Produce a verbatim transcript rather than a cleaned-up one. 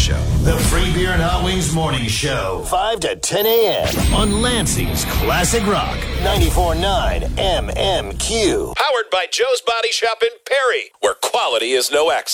Show. The Free Beer and Hot Wings Morning Show. five to ten a.m. on Lansing's Classic Rock. ninety-four point nine M M Q. Powered by Joe's Body Shop in Perry, where quality is no accident.